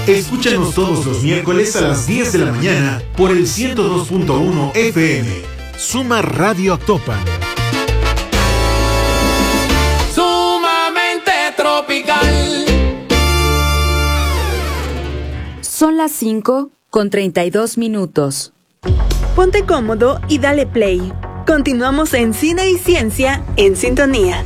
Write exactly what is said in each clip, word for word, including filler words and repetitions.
Escúchanos todos los miércoles a las diez de la mañana por el ciento dos punto uno F M. Suma Radio Actopan. Sumamente tropical. Son las cinco con treinta y dos minutos. Ponte cómodo y dale play. Continuamos en Cine y Ciencia en Sintonía.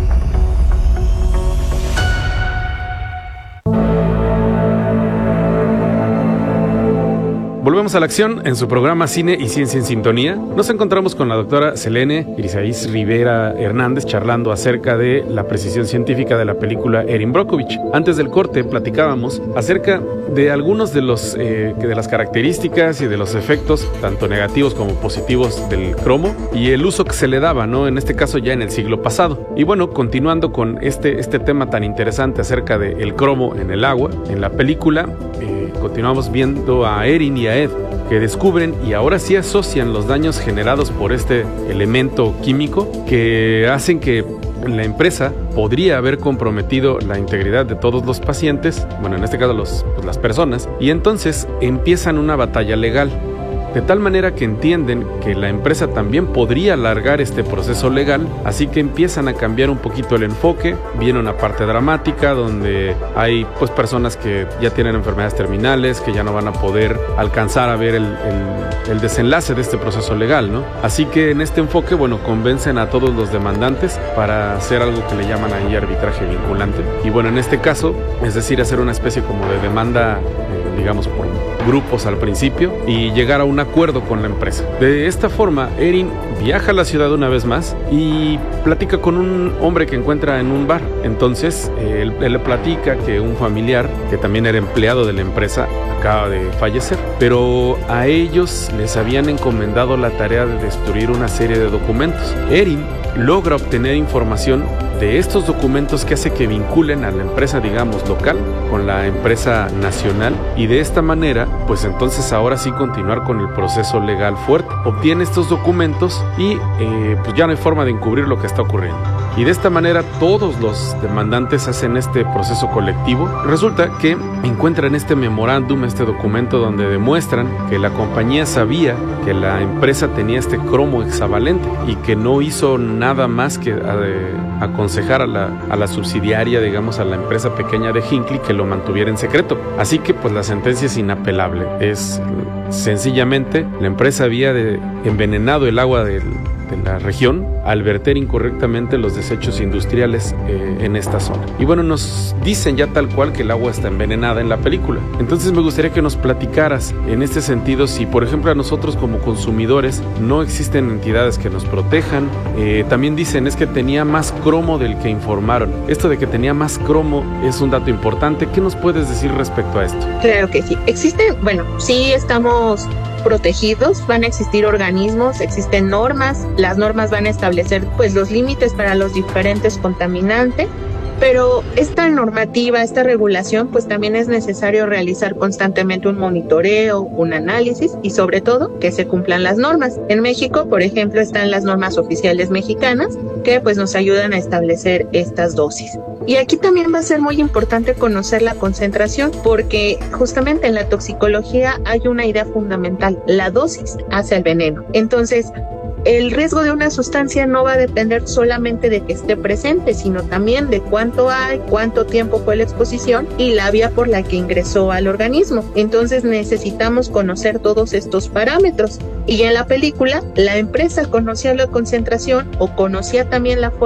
Volvemos a la acción en su programa Cine y Ciencia en Sintonía. Nos encontramos con la doctora Selene Irisaís Rivera Hernández charlando acerca de la precisión científica de la película Erin Brockovich. Antes del corte platicábamos acerca de algunos de los eh, de las características y de los efectos tanto negativos como positivos del cromo y el uso que se le daba, ¿no? En este caso ya en el siglo pasado. Y bueno, continuando con este, este tema tan interesante acerca del cromo en el agua, en la película eh, continuamos viendo a Erin y a Ed que descubren y ahora sí asocian los daños generados por este elemento químico que hacen que la empresa podría haber comprometido la integridad de todos los pacientes, bueno, en este caso los, pues las personas, y entonces empiezan una batalla legal. De tal manera que entienden que la empresa también podría alargar este proceso legal, así que empiezan a cambiar un poquito el enfoque. Viene una parte dramática donde hay pues personas que ya tienen enfermedades terminales, que ya no van a poder alcanzar a ver el, el, el desenlace de este proceso legal, ¿no? Así que en este enfoque, bueno, convencen a todos los demandantes para hacer algo que le llaman ahí arbitraje vinculante. Y bueno, en este caso, es decir, hacer una especie como de demanda, eh, digamos, por grupos al principio y llegar a un acuerdo con la empresa. De esta forma, Erin viaja a la ciudad una vez más y platica con un hombre que encuentra en un bar. Entonces, él, él le platica que un familiar, que también era empleado de la empresa, acaba de fallecer, pero a ellos les habían encomendado la tarea de destruir una serie de documentos. Erin logra obtener información de estos documentos que hace que vinculen a la empresa, digamos, local con la empresa nacional y de esta manera, pues entonces ahora sí continuar con el proceso legal fuerte. Obtiene estos documentos y eh, pues ya no hay forma de encubrir lo que está ocurriendo. Y de esta manera todos los demandantes hacen este proceso colectivo. Resulta que encuentran este memorándum, este documento donde demuestran que la compañía sabía que la empresa tenía este cromo hexavalente y que no hizo nada más que eh, aconsejar a la, a la subsidiaria, digamos, a la empresa pequeña de Hinckley que lo mantuviera en secreto. Así que pues la sentencia es inapelable. Es sencillamente la empresa había de, envenenado el agua del de la región al verter incorrectamente los desechos industriales eh, en esta zona. Y bueno, nos dicen ya tal cual que el agua está envenenada en la película. Entonces me gustaría que nos platicaras en este sentido si, por ejemplo, a nosotros como consumidores no existen entidades que nos protejan. Eh, también dicen es que tenía más cromo del que informaron. Esto de que tenía más cromo es un dato importante. ¿Qué nos puedes decir respecto a esto? Claro que sí. Existen, bueno, sí estamos protegidos, van a existir organismos, existen normas, las normas van a establecer pues los límites para los diferentes contaminantes, pero esta normativa, esta regulación, pues también es necesario realizar constantemente un monitoreo, un análisis y sobre todo que se cumplan las normas. En México, por ejemplo, están las normas oficiales mexicanas que pues nos ayudan a establecer estas dosis. Y aquí también va a ser muy importante conocer la concentración porque justamente en la toxicología hay una idea fundamental, la dosis hace el veneno. Entonces, el riesgo de una sustancia no va a depender solamente de que esté presente, sino también de cuánto hay, cuánto tiempo fue la exposición y la vía por la que ingresó al organismo. Entonces necesitamos conocer todos estos parámetros. Y en la película, la empresa conocía la concentración o conocía también la forma